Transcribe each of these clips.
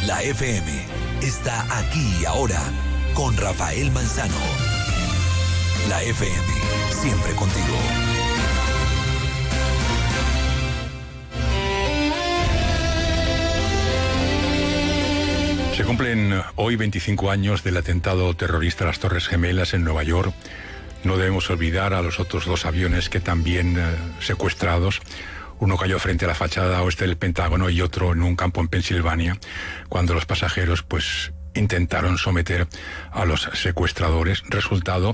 La FM está aquí y ahora con Rafael Manzano. La FM, siempre contigo. Se cumplen hoy 25 años del atentado terrorista a las Torres Gemelas en Nueva York. No debemos olvidar a los otros dos aviones que también secuestrados. Uno cayó frente a la fachada oeste del Pentágono y otro en un campo en Pensilvania, cuando los pasajeros intentaron someter a los secuestradores. Resultado,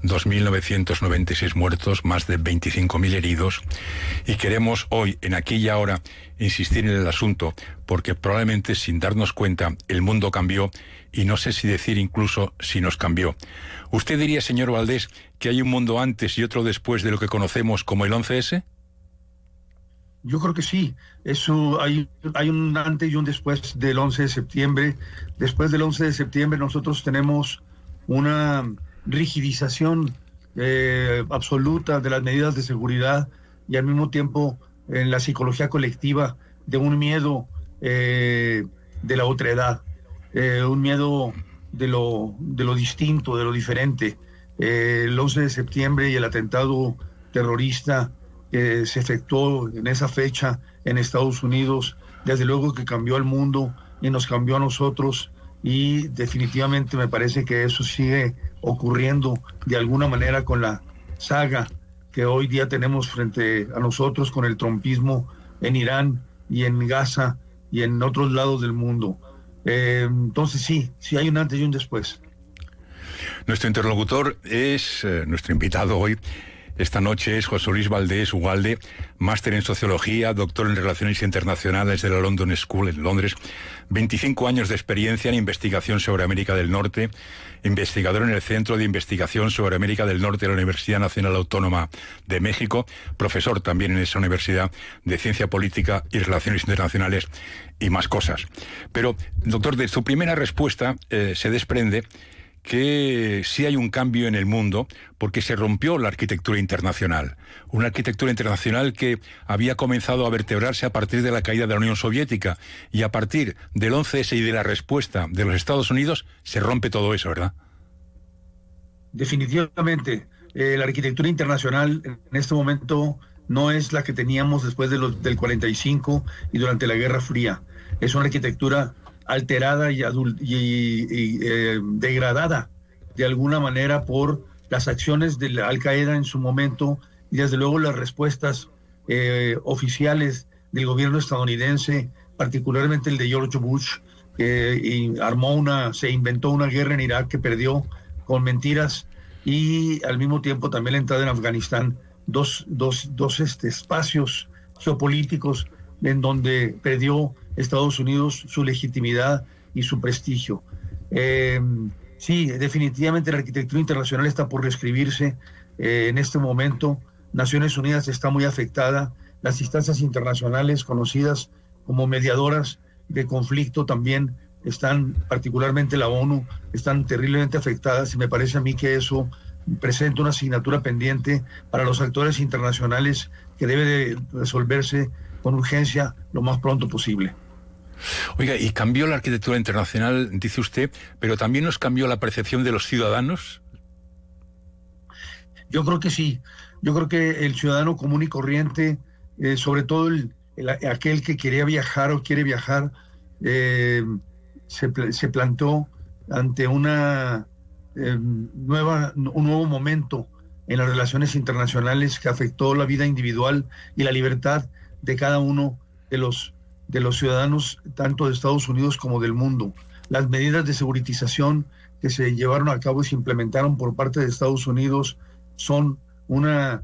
2.996 muertos, más de 25.000 heridos. Y queremos hoy, en aquí y ahora, insistir en el asunto, porque probablemente sin darnos cuenta el mundo cambió, y no sé si decir incluso si nos cambió. ¿Usted diría, señor Valdés, que hay un mundo antes y otro después de lo que conocemos como el 11S? Yo creo que sí. Eso hay un antes y un después del 11 de septiembre. Después del 11 de septiembre nosotros tenemos una rigidización absoluta de las medidas de seguridad y al mismo tiempo en la psicología colectiva de un miedo de la otredad, un miedo de lo distinto, de lo diferente. El 11 de septiembre y el atentado terrorista que se efectuó en esa fecha en Estados Unidos, desde luego que cambió al mundo y nos cambió a nosotros, y definitivamente me parece que eso sigue ocurriendo de alguna manera con la saga que hoy día tenemos frente a nosotros con el trumpismo en Irán y en Gaza y en otros lados del mundo. Entonces sí hay un antes y un después. Nuestro interlocutor es nuestro invitado hoy. Esta noche es José Luis Valdés Ugalde, máster en Sociología, doctor en Relaciones Internacionales de la London School en Londres, 25 años de experiencia en investigación sobre América del Norte, investigador en el Centro de Investigación sobre América del Norte de la Universidad Nacional Autónoma de México, profesor también en esa universidad de Ciencia Política y Relaciones Internacionales y más cosas. Pero, doctor, de su primera respuesta se desprende que sí hay un cambio en el mundo porque se rompió la arquitectura internacional. Una arquitectura internacional que había comenzado a vertebrarse a partir de la caída de la Unión Soviética, y a partir del 11S y de la respuesta de los Estados Unidos se rompe todo eso, ¿verdad? Definitivamente. La arquitectura internacional en este momento no es la que teníamos después del 45 y durante la Guerra Fría. Es una arquitectura alterada y degradada de alguna manera por las acciones de la Al-Qaeda en su momento, y desde luego las respuestas oficiales del gobierno estadounidense, particularmente el de George Bush, que se inventó una guerra en Irak que perdió con mentiras, y al mismo tiempo también la entrada en Afganistán, dos espacios geopolíticos en donde perdió Estados Unidos su legitimidad y su prestigio. Sí, definitivamente la arquitectura internacional está por reescribirse en este momento. Naciones Unidas está muy afectada, las instancias internacionales conocidas como mediadoras de conflicto también están, particularmente la ONU, están terriblemente afectadas, y me parece a mí que eso presenta una asignatura pendiente para los actores internacionales que debe de resolverse con urgencia lo más pronto posible. Oiga, y cambió la arquitectura internacional, dice usted, pero también nos cambió la percepción de los ciudadanos. Yo creo que sí. Yo creo que el ciudadano común y corriente, sobre todo aquel que quería viajar o quiere viajar, se plantó ante un nuevo momento en las relaciones internacionales que afectó la vida individual y la libertad de cada uno de los ciudadanos, tanto de Estados Unidos como del mundo. Las medidas de seguritización que se llevaron a cabo y se implementaron por parte de Estados Unidos son una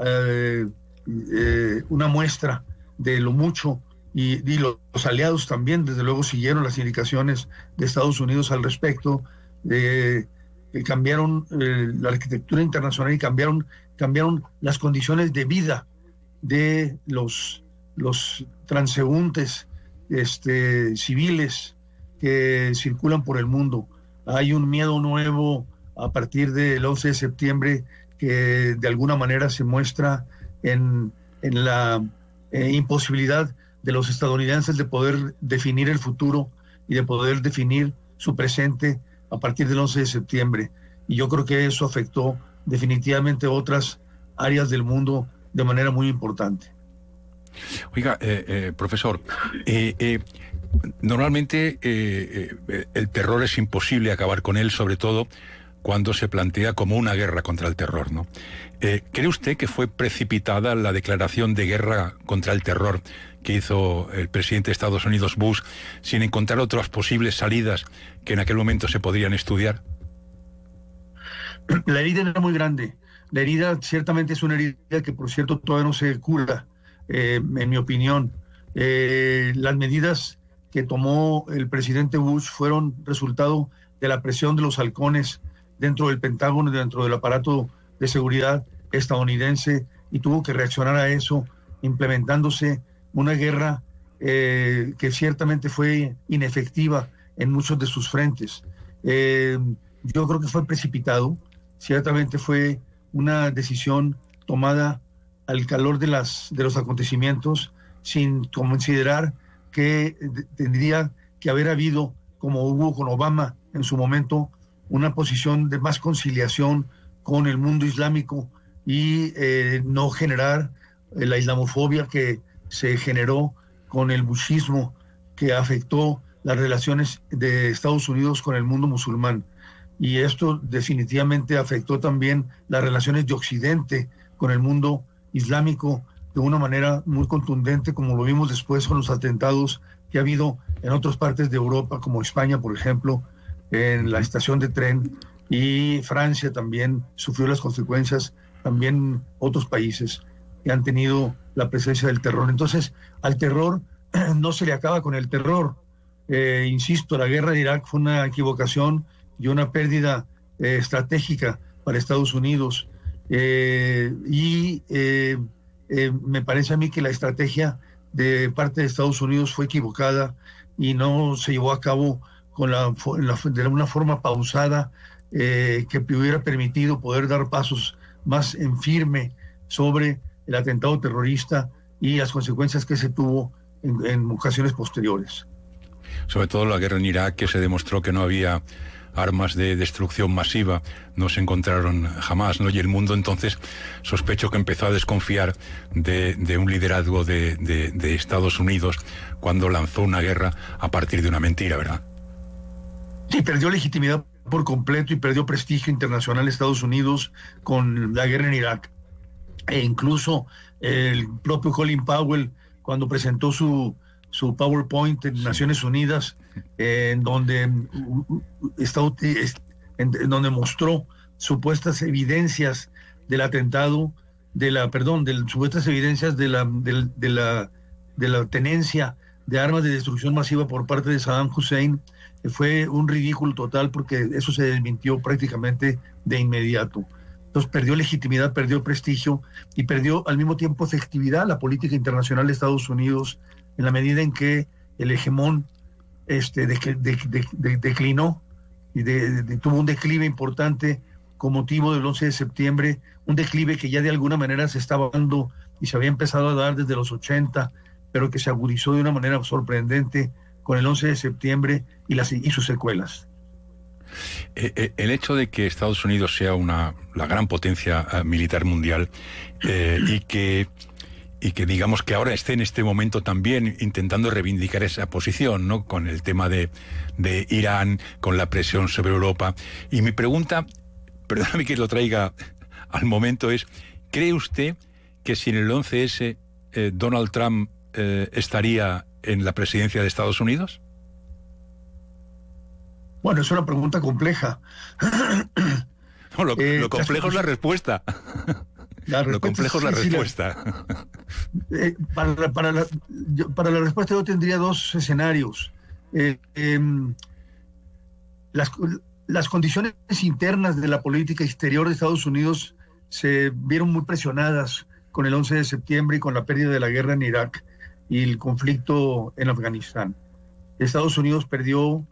muestra de lo mucho, y los aliados también, desde luego, siguieron las indicaciones de Estados Unidos al respecto, que cambiaron la arquitectura internacional y cambiaron las condiciones de vida de los transeúntes civiles que circulan por el mundo. Hay un miedo nuevo a partir del 11 de septiembre que de alguna manera se muestra en la imposibilidad de los estadounidenses de poder definir el futuro y de poder definir su presente a partir del 11 de septiembre. Y yo creo que eso afectó definitivamente otras áreas del mundo de manera muy importante. Oiga, profesor, normalmente el terror es imposible acabar con él, sobre todo cuando se plantea como una guerra contra el terror, ¿no? ¿Cree usted que fue precipitada la declaración de guerra contra el terror que hizo el presidente de Estados Unidos, Bush, sin encontrar otras posibles salidas que en aquel momento se podrían estudiar? La herida era muy grande. La herida ciertamente es una herida que, por cierto, todavía no se cura, en mi opinión. Las medidas que tomó el presidente Bush fueron resultado de la presión de los halcones dentro del Pentágono y dentro del aparato de seguridad estadounidense, y tuvo que reaccionar a eso, implementándose una guerra que ciertamente fue inefectiva en muchos de sus frentes. Yo creo que fue precipitado, ciertamente fue una decisión tomada al calor de los acontecimientos, sin considerar que tendría que haber habido, como hubo con Obama en su momento, una posición de más conciliación con el mundo islámico y no generar la islamofobia que se generó con el bushismo, que afectó las relaciones de Estados Unidos con el mundo musulmán. Y esto definitivamente afectó también las relaciones de Occidente con el mundo islámico de una manera muy contundente, como lo vimos después con los atentados que ha habido en otras partes de Europa, como España, por ejemplo, en la estación de tren, y Francia también sufrió las consecuencias, también otros países que han tenido la presencia del terror. Entonces, al terror no se le acaba con el terror. Insisto, la guerra de Irak fue una equivocación y una pérdida estratégica para Estados Unidos. Me parece a mí que la estrategia de parte de Estados Unidos fue equivocada y no se llevó a cabo de una forma pausada, que hubiera permitido poder dar pasos más en firme sobre el atentado terrorista y las consecuencias que se tuvo en ocasiones posteriores. Sobre todo la guerra en Irak, que se demostró que no había armas de destrucción masiva, no se encontraron jamás, ¿no? Y el mundo entonces sospecho que empezó a desconfiar de un liderazgo de Estados Unidos cuando lanzó una guerra a partir de una mentira, ¿verdad? Sí, perdió legitimidad por completo y perdió prestigio internacional Estados Unidos con la guerra en Irak. E incluso el propio Colin Powell, cuando presentó su PowerPoint en Naciones Unidas, en donde mostró supuestas evidencias del atentado, supuestas evidencias de la tenencia de armas de destrucción masiva por parte de Saddam Hussein, fue un ridículo total, porque eso se desmintió prácticamente de inmediato. Entonces perdió legitimidad, perdió prestigio y perdió al mismo tiempo efectividad la política internacional de Estados Unidos, en la medida en que el hegemón declinó y tuvo un declive importante con motivo del 11 de septiembre, un declive que ya de alguna manera se estaba dando y se había empezado a dar desde los 80, pero que se agudizó de una manera sorprendente con el 11 de septiembre y sus secuelas. El hecho de que Estados Unidos sea la gran potencia militar mundial y que digamos que ahora esté en este momento también intentando reivindicar esa posición, ¿no? Con el tema de Irán, con la presión sobre Europa. Y mi pregunta, perdóname que lo traiga al momento, es: ¿cree usted que sin el 11S Donald Trump estaría en la presidencia de Estados Unidos? Bueno, es una pregunta compleja. No, lo complejo es la respuesta. Lo complejo es la respuesta. Para la respuesta yo tendría dos escenarios. Las condiciones internas de la política exterior de Estados Unidos se vieron muy presionadas con el 11 de septiembre y con la pérdida de la guerra en Irak y el conflicto en Afganistán. Estados Unidos perdió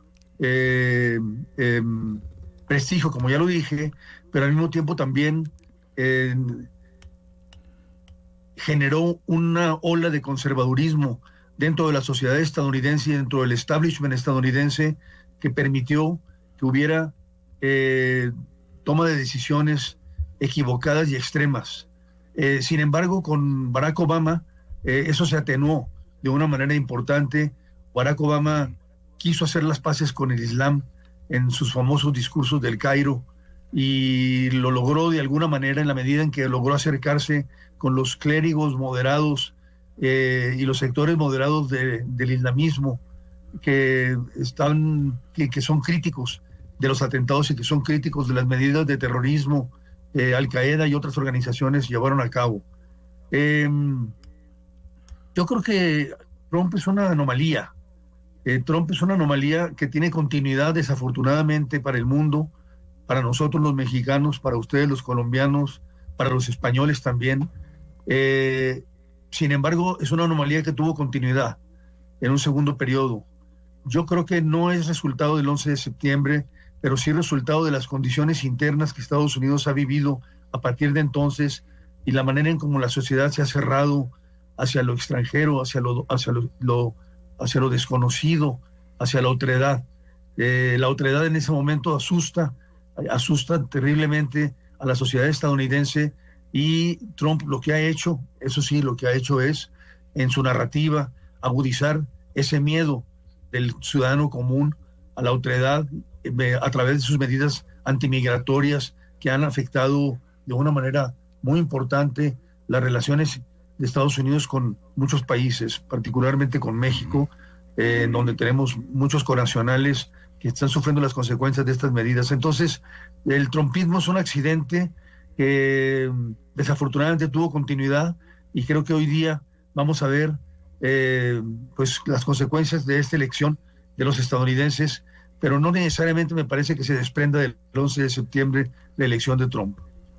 prestigio, como ya lo dije, pero al mismo tiempo también generó una ola de conservadurismo dentro de la sociedad estadounidense y dentro del establishment estadounidense que permitió que hubiera toma de decisiones equivocadas y extremas. Sin embargo, con Barack Obama eso se atenuó de una manera importante. Barack Obama quiso hacer las paces con el Islam en sus famosos discursos del Cairo y lo logró de alguna manera en la medida en que logró acercarse con los clérigos moderados y los sectores moderados del islamismo que son críticos de los atentados y que son críticos de las medidas de terrorismo Al-Qaeda y otras organizaciones llevaron a cabo. Yo creo que Trump es una anomalía. Trump es una anomalía que tiene continuidad, desafortunadamente, para el mundo, para nosotros los mexicanos, para ustedes los colombianos, para los españoles también. Sin embargo, es una anomalía que tuvo continuidad en un segundo periodo. Yo creo que no es resultado del 11 de septiembre, pero sí resultado de las condiciones internas que Estados Unidos ha vivido a partir de entonces y la manera en cómo la sociedad se ha cerrado hacia lo extranjero, hacia lo desconocido, hacia la otredad. La otredad en ese momento asusta terriblemente a la sociedad estadounidense y Trump lo que ha hecho, eso sí, lo que ha hecho es, en su narrativa, agudizar ese miedo del ciudadano común a la otredad a través de sus medidas antimigratorias que han afectado de una manera muy importante las relaciones de Estados Unidos con muchos países, particularmente con México, donde tenemos muchos connacionales que están sufriendo las consecuencias de estas medidas. Entonces, el trumpismo es un accidente que desafortunadamente tuvo continuidad y creo que hoy día vamos a ver pues las consecuencias de esta elección de los estadounidenses, pero no necesariamente me parece que se desprenda del 11 de septiembre la elección de Trump.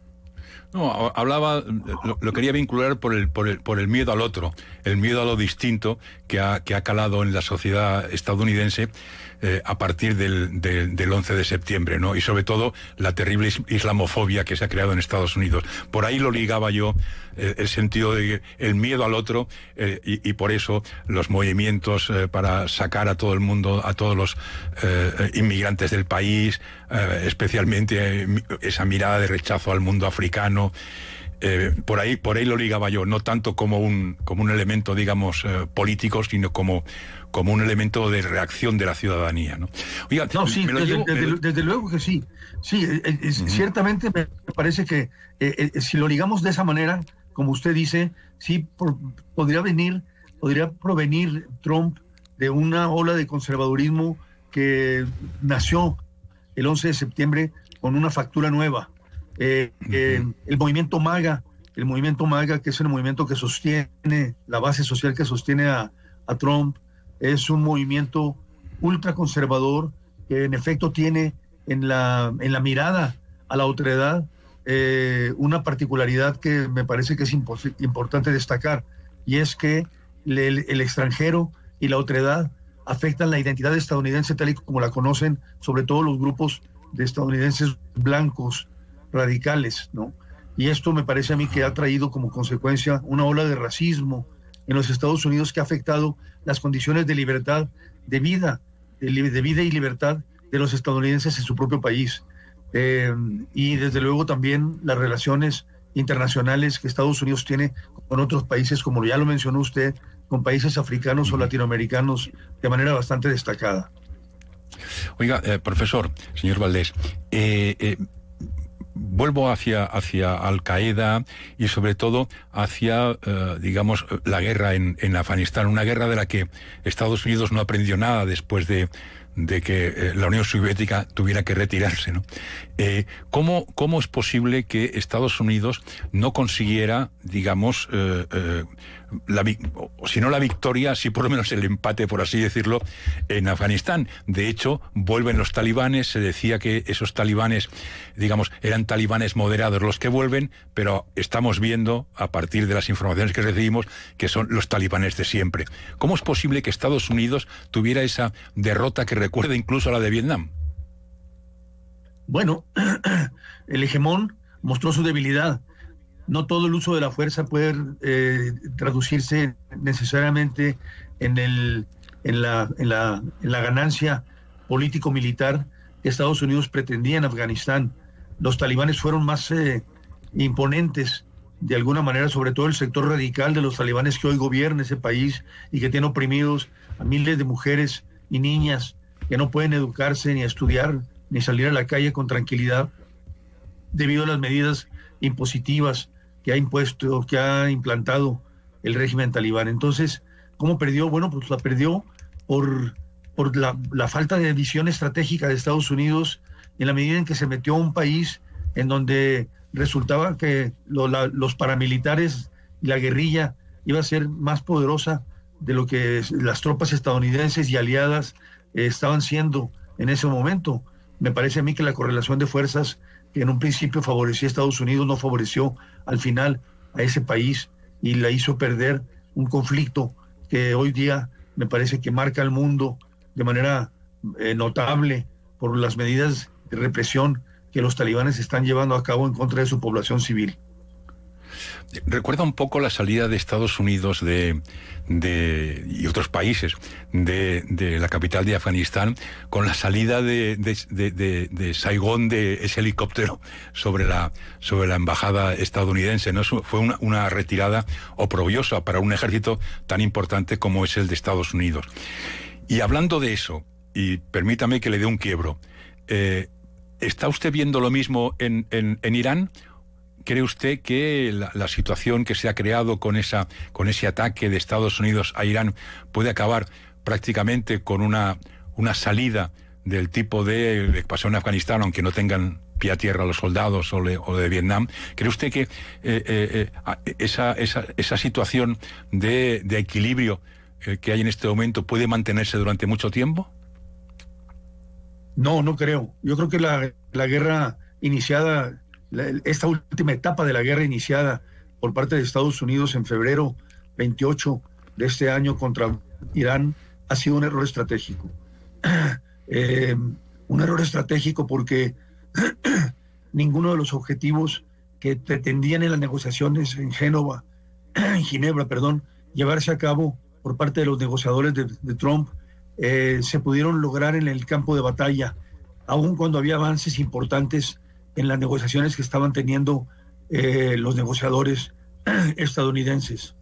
No, hablaba, lo quería vincular por el miedo al otro, el miedo a lo distinto que ha calado en la sociedad estadounidense a partir del 11 de septiembre, ¿no? Y sobre todo la terrible islamofobia que se ha creado en Estados Unidos. Por ahí lo ligaba yo, el sentido de el miedo al otro, y por eso los movimientos para sacar a todo el mundo, a todos los inmigrantes del país, especialmente esa mirada de rechazo al mundo africano. Por ahí lo ligaba yo, no tanto como un elemento, digamos, político, sino como un elemento de reacción de la ciudadanía, ¿no? Oiga, no, sí, desde luego que sí. Sí, ciertamente me parece que si lo ligamos de esa manera, como usted dice, sí podría provenir Trump de una ola de conservadurismo que nació el 11 de septiembre con una factura nueva. El movimiento MAGA, que es el movimiento que sostiene, la base social que sostiene a Trump, es un movimiento ultraconservador que en efecto tiene en la mirada a la otredad una particularidad que me parece que es importante destacar, y es que el extranjero y la otredad afectan la identidad estadounidense tal y como la conocen, sobre todo los grupos de estadounidenses blancos radicales, ¿no? Y esto me parece a mí que ha traído como consecuencia una ola de racismo en los Estados Unidos que ha afectado las condiciones de libertad, de vida y libertad de los estadounidenses en su propio país. Y desde luego también las relaciones internacionales que Estados Unidos tiene con otros países, como ya lo mencionó usted, con países africanos o latinoamericanos de manera bastante destacada. Oiga, profesor, señor Valdés, vuelvo hacia Al-Qaeda y sobre todo hacia, digamos, la guerra en Afganistán, una guerra de la que Estados Unidos no aprendió nada después de que la Unión Soviética tuviera que retirarse, ¿no? ¿Cómo es posible que Estados Unidos no consiguiera, digamos, si no la victoria, sí por lo menos el empate, por así decirlo, en Afganistán? De hecho, vuelven los talibanes, se decía que esos talibanes, digamos, eran talibanes moderados los que vuelven, pero estamos viendo, a partir de las informaciones que recibimos, que son los talibanes de siempre. ¿Cómo es posible que Estados Unidos tuviera esa derrota que recuerda incluso a la de Vietnam? Bueno, el hegemón mostró su debilidad. No todo el uso de la fuerza puede traducirse necesariamente en la ganancia político-militar que Estados Unidos pretendía en Afganistán. Los talibanes fueron más imponentes de alguna manera, sobre todo el sector radical de los talibanes que hoy gobierna ese país y que tiene oprimidos a miles de mujeres y niñas que no pueden educarse, ni estudiar, ni salir a la calle con tranquilidad debido a las medidas impositivas que ha implantado el régimen talibán. Entonces, ¿cómo perdió? Bueno, pues la perdió por la falta de visión estratégica de Estados Unidos, en la medida en que se metió a un país en donde resultaba que los paramilitares y la guerrilla iba a ser más poderosa de lo que las tropas estadounidenses y aliadas estaban siendo en ese momento. Me parece a mí que la correlación de fuerzas que en un principio favorecía a Estados Unidos no favoreció al final a ese país y la hizo perder un conflicto que hoy día me parece que marca al mundo de manera notable por las medidas de represión que los talibanes están llevando a cabo en contra de su población civil. Recuerda un poco la salida de Estados Unidos y otros países de la capital de Afganistán, con la salida de Saigón de ese helicóptero sobre la embajada estadounidense, ¿no? Fue una retirada oprobiosa para un ejército tan importante como es el de Estados Unidos. Y hablando de eso, y permítame que le dé un quiebro, ¿está usted viendo lo mismo en Irán? ¿Cree usted que la situación que se ha creado con ese ataque de Estados Unidos a Irán puede acabar prácticamente con una salida del tipo que pasó en Afganistán, aunque no tengan pie a tierra los soldados o de Vietnam? ¿Cree usted que esa situación de equilibrio que hay en este momento puede mantenerse durante mucho tiempo? No creo. Yo creo que la guerra iniciada, esta última etapa de la guerra iniciada por parte de Estados Unidos en febrero 28 de este año contra Irán ha sido un error estratégico. Un error estratégico porque ninguno de los objetivos que pretendían en las negociaciones en Ginebra, llevarse a cabo por parte de los negociadores de Trump, se pudieron lograr en el campo de batalla, aun cuando había avances importantes en las negociaciones que estaban teniendo los negociadores estadounidenses.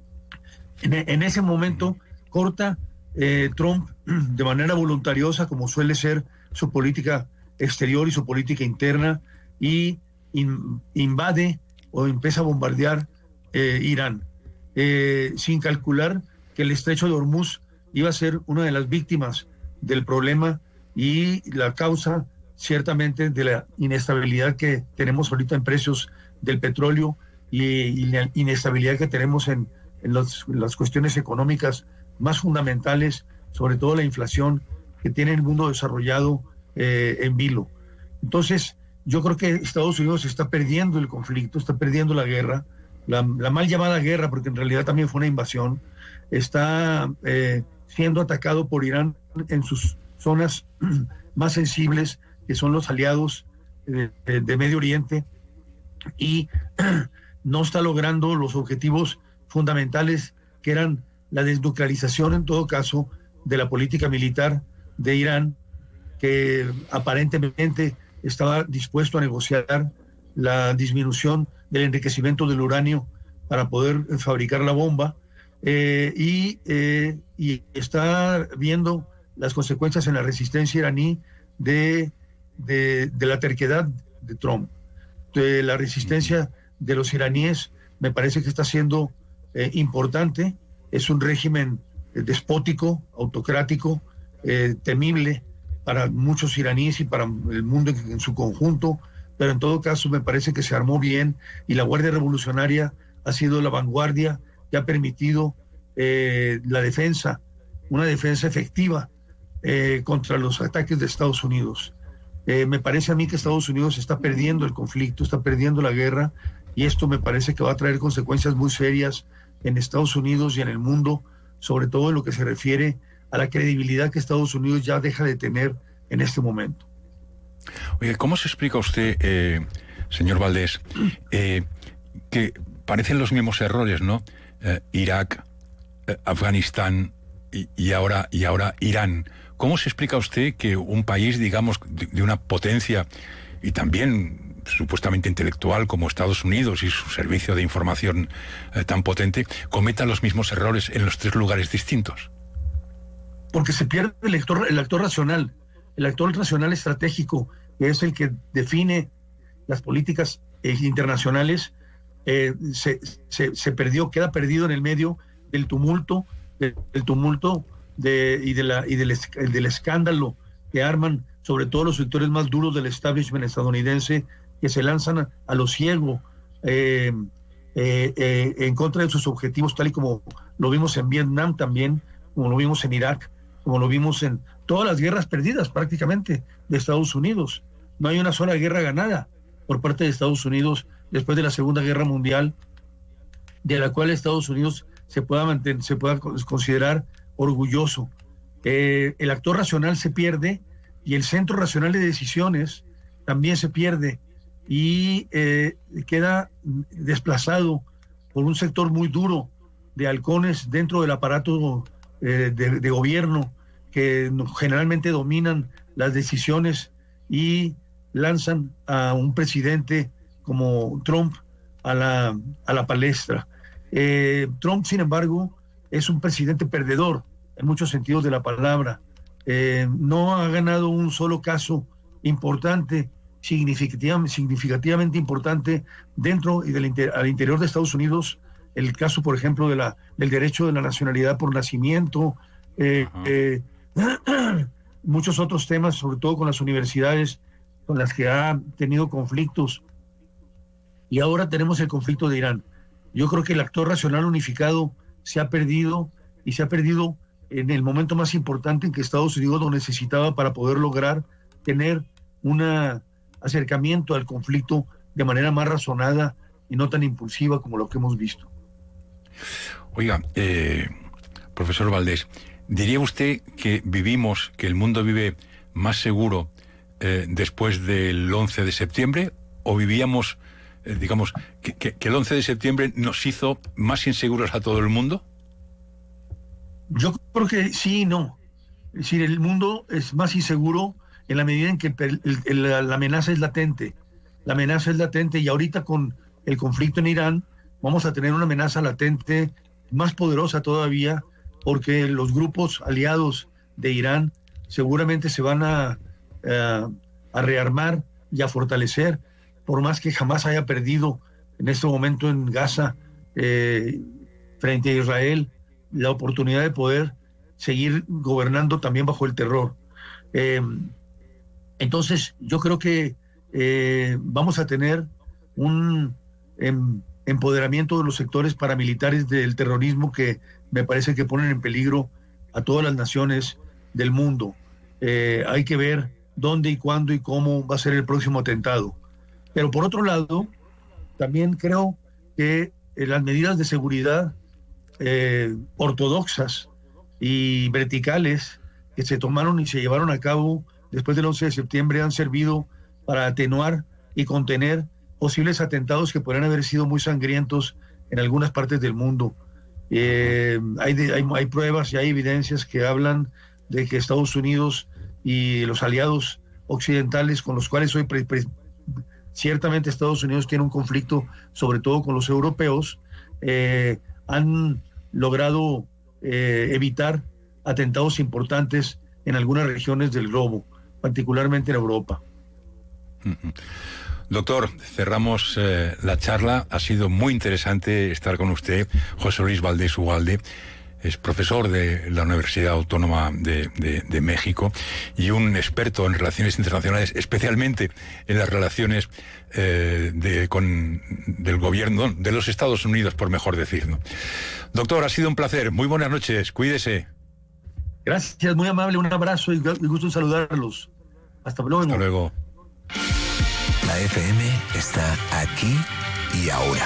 En ese momento corta Trump de manera voluntariosa, como suele ser su política exterior y su política interna, y invade o empieza a bombardear Irán, sin calcular que el estrecho de Hormuz iba a ser una de las víctimas del problema y la causa ciertamente de la inestabilidad que tenemos ahorita en precios del petróleo y la inestabilidad que tenemos en las cuestiones económicas más fundamentales, sobre todo la inflación que tiene el mundo desarrollado en vilo. Entonces, yo creo que Estados Unidos está perdiendo el conflicto, está perdiendo la guerra, la mal llamada guerra, porque en realidad también fue una invasión. Está siendo atacado por Irán en sus zonas más sensibles, que son los aliados de Medio Oriente, y no está logrando los objetivos fundamentales que eran la desnuclearización, en todo caso, de la política militar de Irán, que aparentemente estaba dispuesto a negociar la disminución del enriquecimiento del uranio para poder fabricar la bomba, y está viendo las consecuencias en la resistencia iraní de la terquedad de Trump. De la resistencia de los iraníes me parece que está siendo importante. Es un régimen despótico, autocrático, temible para muchos iraníes y para el mundo en su conjunto, pero en todo caso me parece que se armó bien y la Guardia Revolucionaria ha sido la vanguardia que ha permitido la defensa, una defensa efectiva contra los ataques de Estados Unidos. Me parece a mí que Estados Unidos está perdiendo el conflicto, está perdiendo la guerra, y esto me parece que va a traer consecuencias muy serias en Estados Unidos y en el mundo, sobre todo en lo que se refiere a la credibilidad que Estados Unidos ya deja de tener en este momento. Oye, ¿cómo se explica usted, señor Valdés, que parecen los mismos errores, ¿no? Irak, Afganistán, y ahora Irán. ¿Cómo se explica usted que un país, digamos, de una potencia y también supuestamente intelectual como Estados Unidos y su servicio de información tan potente, cometa los mismos errores en los tres lugares distintos? Porque se pierde el actor racional, el actor racional estratégico, que es el que define las políticas internacionales, se perdió, queda perdido en el medio del tumulto, del escándalo que arman sobre todo los sectores más duros del establishment estadounidense, que se lanzan a lo ciego en contra de sus objetivos, tal y como lo vimos en Vietnam también, como lo vimos en Irak, como lo vimos en todas las guerras perdidas prácticamente de Estados Unidos. No hay una sola guerra ganada por parte de Estados Unidos después de la Segunda Guerra Mundial, de la cual Estados Unidos se pueda considerar orgulloso. El actor racional se pierde y el centro racional de decisiones también se pierde y queda desplazado por un sector muy duro de halcones dentro del aparato de gobierno que generalmente dominan las decisiones y lanzan a un presidente como Trump a la palestra. Trump, sin embargo, es un presidente perdedor en muchos sentidos de la palabra. No ha ganado un solo caso importante, significativamente importante dentro y al interior de Estados Unidos. El caso, por ejemplo, del derecho de la nacionalidad por nacimiento, muchos otros temas, sobre todo con las universidades con las que ha tenido conflictos. Y ahora tenemos el conflicto de Irán. Yo creo que el actor racional unificado se ha perdido, y se ha perdido en el momento más importante en que Estados Unidos lo necesitaba para poder lograr tener un acercamiento al conflicto de manera más razonada y no tan impulsiva como lo que hemos visto. Oiga, profesor Valdés, ¿diría usted que el mundo vive más seguro después del 11 de septiembre? ¿O vivíamos, digamos, que el 11 de septiembre nos hizo más inseguros a todo el mundo? Yo creo que sí y no. Es decir, el mundo es más inseguro en la medida en que la amenaza es latente. La amenaza es latente y ahorita con el conflicto en Irán vamos a tener una amenaza latente más poderosa todavía, porque los grupos aliados de Irán seguramente se van a rearmar y a fortalecer, por más que jamás haya perdido en este momento en Gaza frente a Israel la oportunidad de poder seguir gobernando también bajo el terror. Entonces yo creo que vamos a tener un empoderamiento de los sectores paramilitares del terrorismo que me parece que ponen en peligro a todas las naciones del mundo. Hay que ver dónde y cuándo y cómo va a ser el próximo atentado. Pero por otro lado, también creo que las medidas de seguridad ortodoxas y verticales que se tomaron y se llevaron a cabo después del 11 de septiembre han servido para atenuar y contener posibles atentados que podrían haber sido muy sangrientos en algunas partes del mundo. Hay pruebas y hay evidencias que hablan de que Estados Unidos y los aliados occidentales con los cuales hoy ciertamente Estados Unidos tiene un conflicto, sobre todo con los europeos, han logrado evitar atentados importantes en algunas regiones del globo, particularmente en Europa. Doctor, cerramos la charla. Ha sido muy interesante estar con usted. José Luis Valdés Ugalde es profesor de la Universidad Autónoma de México y un experto en relaciones internacionales, especialmente en las relaciones del gobierno de los Estados Unidos, por mejor decir, ¿no? Doctor, ha sido un placer. Muy buenas noches. Cuídese. Gracias, muy amable. Un abrazo y gusto en saludarlos. Hasta luego. Hasta luego. La FM está aquí y ahora.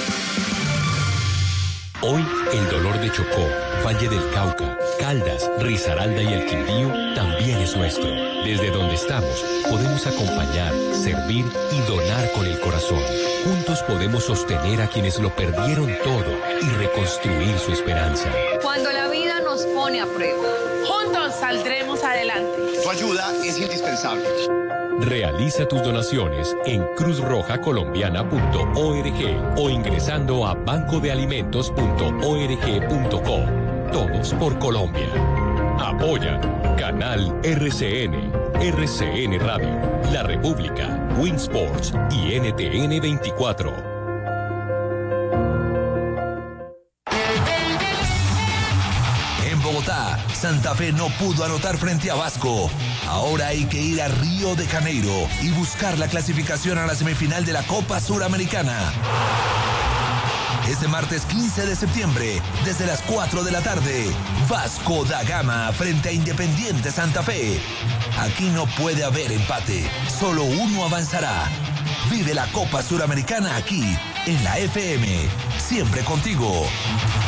Hoy el dolor de Chocó, Valle del Cauca, Caldas, Risaralda y el Quindío también es nuestro. Desde donde estamos podemos acompañar, servir y donar con el corazón. Juntos podemos sostener a quienes lo perdieron todo y reconstruir su esperanza. Cuando la vida nos pone pone a prueba. Juntos saldremos adelante. Tu ayuda es indispensable. Realiza tus donaciones en cruzrojacolombiana.org o ingresando a bancodealimentos.org.co. Todos por Colombia. Apoya Canal RCN, RCN Radio, La República, Winsports y NTN 24. Bogotá, Santa Fe no pudo anotar frente a Vasco. Ahora hay que ir a Río de Janeiro y buscar la clasificación a la semifinal de la Copa Suramericana. Este martes 15 de septiembre, desde las 4 de la tarde, Vasco da Gama frente a Independiente Santa Fe. Aquí no puede haber empate, solo uno avanzará. Vive la Copa Suramericana aquí, en la FM, siempre contigo.